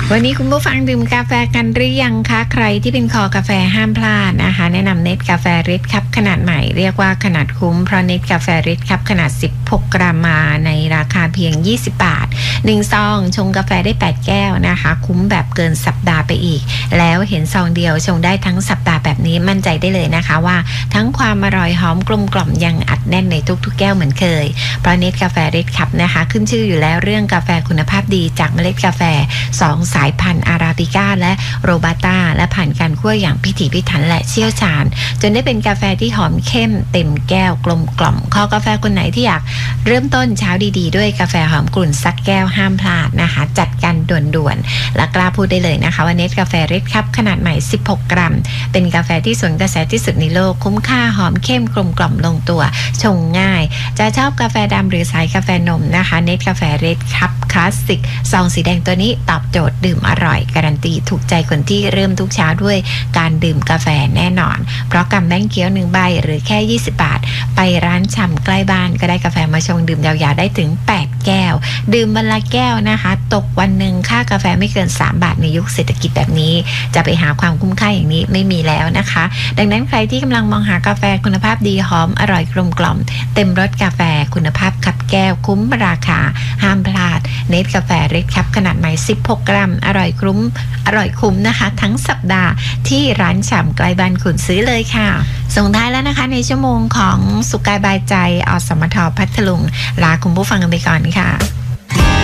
วันนี้คุณผู้ฟังดื่มกาแฟกันหรือยังคะใครที่เป็นคอกาแฟห้ามพลาดนะคะแนะนำเน็ตกาแฟริดคัพขนาดใหม่เรียกว่าขนาดคุ้มเพราะเน็ตกาแฟริดคัพขนาด16 กรัมมาในราคาเพียง20 บาท1ซองชงกาแฟได้8แก้วนะคะคุ้มแบบเกินสัปดาห์ไปอีกแล้วเห็นซองเดียวชงได้ทั้งสัปดาห์แบบนี้มั่นใจได้เลยนะคะว่าทั้งความอร่อยหอมกลมกล่อมยังอัดแน่นในทุกๆแก้วเหมือนเคยเพราะเน็ตกาแฟริดคัพนะคะขึ้นชื่ออยู่แล้วเรื่องกาแฟคุณภาพดีจากเมล็ดกาแฟ2 สายพันธุ์อาราบิก้าและโรบัสต้าและผ่านการคั่วอย่างพิถีพิถันและเชี่ยวชาญจนได้เป็นกาแฟที่หอมเข้มเต็มแก้วกลมกล่อมคอกาแฟคนไหนที่อยากเริ่มต้นเช้าดีๆด้วยกาแฟหอมกลุ่นสักแก้วห้ามพลาดนะคะจัดกันด่วนๆและกล้าพูดได้เลยนะคะว่าเน็ตกาแฟริดคัพขนาดใหม่16 กรัมเป็นกาแฟที่สวนกระแสที่สุดในโลกคุ้มค่าหอมเข้มกลมกล่อมลงตัวชงง่ายจะชอบกาแฟดำหรือสายกาแฟนมนะคะเน็ตกาแฟริดคัพคลาสสิกซองสีแดงตัวนี้ตอบโจทย์ดื่มอร่อยการันตีถูกใจคนที่เริ่มทุกเช้าด้วยการดื่มกาแฟแน่นอนเพราะกำแบงค์เกี๊ยว1ใบหรือแค่20 บาทไปร้านชำใกล้บ้านก็ได้กาแฟมาชงดื่มยาวๆได้ถึง8แก้วดื่มวันละแก้วนะคะตกวันหนึ่งค่ากาแฟไม่เกิน3 บาทในยุคเศรษฐกิจแบบนี้จะไปหาความคุ้มค่าอย่างนี้ไม่มีแล้วนะคะดังนั้นใครที่กำลังมองหากาแฟคุณภาพดีหอมอร่อยกลมกล่อมเต็มรสกาแฟคุณภาพคับแก้วคุ้มราคาห้ามพลาดเนตกาแฟริดคัพขนาดใหม่16 กรัมอร่อยคุ้มนะคะทั้งสัปดาห์ที่ร้านฉ่ำใกล้บ้านคุณซื้อเลยค่ะส่งท้ายแล้วนะคะในชั่วโมงของสุขกายบายใจอสมทพัทลุงลาคุณผู้ฟังกันไปก่อนค่ะ